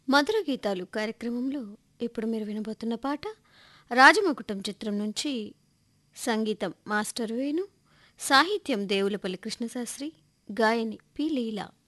మధుర గీతాలు కార్యక్రమంలో ఇప్పుడు మీరు వినబోతున్న పాట రాజమకుటం చిత్రం నుంచి. సంగీతం మాస్టర్ వేణు, సాహిత్యం దేవులపల్లి కృష్ణశాస్త్రి, గాయని పి లీల.